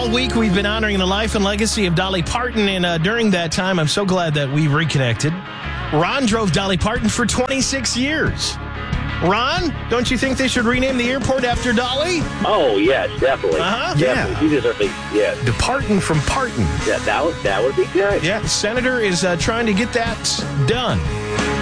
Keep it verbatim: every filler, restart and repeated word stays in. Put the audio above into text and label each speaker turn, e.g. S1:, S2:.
S1: All week we've been honoring the life and legacy of Dolly Parton, and uh, during that time, I'm so glad that we reconnected. Ron drove Dolly Parton for twenty-six years. Ron, don't you think they should rename the airport after Dolly?
S2: Oh, yes, definitely.
S1: Uh-huh.
S2: Definitely.
S1: Yeah.
S2: She deserves it, yes.
S1: Departing from Parton.
S2: Yeah, that would, that would be good.
S1: Yeah, Senator is uh, trying to get that done.